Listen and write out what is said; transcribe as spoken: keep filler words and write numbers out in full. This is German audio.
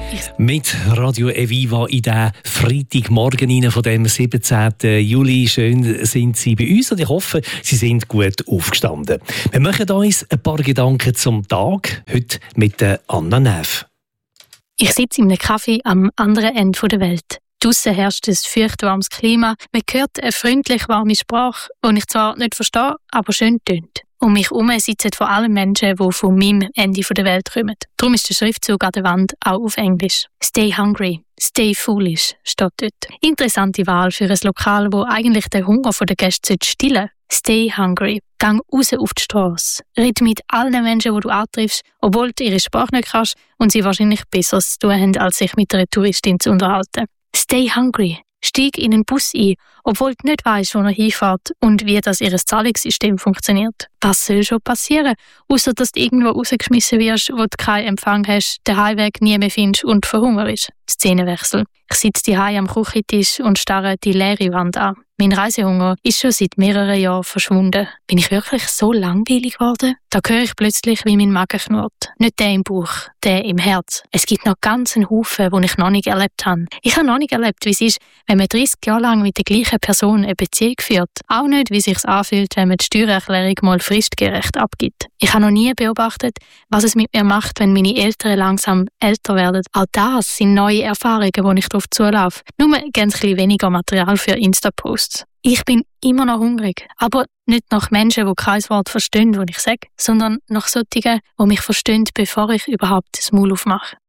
Mit Radio Eviva in den Freitagmorgen rein von dem siebzehnten Juli. Schön sind Sie bei uns und ich hoffe, Sie sind gut aufgestanden. Wir machen uns ein paar Gedanken zum Tag, heute mit der Anna Neff. Ich sitze in einem Café am anderen Ende der Welt. Draussen herrscht ein feuchtwarmes Klima. Man hört eine freundlich warme Sprache, die ich zwar nicht verstehe, aber schön tönt. Um mich herum sitzen vor allem Menschen, die von meinem Ende der Welt kommen. Darum ist der Schriftzug an der Wand auch auf Englisch. «Stay hungry, stay foolish» steht dort. Interessante Wahl für ein Lokal, wo eigentlich den Hunger der Gäste stillen sollte. «Stay hungry». Gang raus auf die Strasse. Red mit allen Menschen, die du antriffst, obwohl du ihre Sprache nicht kannst und sie wahrscheinlich Besseres zu tun haben, als sich mit einer Touristin zu unterhalten. «Stay hungry». Steig in einen Bus ein, obwohl du nicht weisst, wo er hinfährt und wie das ihr Zahlungssystem funktioniert. Was soll schon passieren, außer dass du irgendwo rausgeschmissen wirst, wo du keinen Empfang hast, den Heimweg nie mehr findest und verhungerst. Szenenwechsel. Ich sitze daheim am Küchentisch und starre die leere Wand an. Mein Reisehunger ist schon seit mehreren Jahren verschwunden. Bin ich wirklich so langweilig geworden? Da höre ich plötzlich, wie mein Magen knurrt. Nicht der im Bauch, der im Herz. Es gibt noch ganz einen Haufen, den ich noch nicht erlebt habe. Ich habe noch nicht erlebt, wie es ist, wenn man dreißig Jahre lang mit der gleichen Person eine Beziehung führt. Auch nicht, wie es sich anfühlt, wenn man die Steuererklärung mal fristgerecht abgibt. Ich habe noch nie beobachtet, was es mit mir macht, wenn meine Eltern langsam älter werden. Auch das sind neue Erfahrungen, wo ich darauf zulaufe. Nur ganz ein bisschen weniger Material für Insta-Posts. Ich bin immer noch hungrig, aber nicht nach Menschen, die kein Wort verstehen, was ich sage, sondern nach solchen, die mich verstehen, bevor ich überhaupt das Maul aufmache.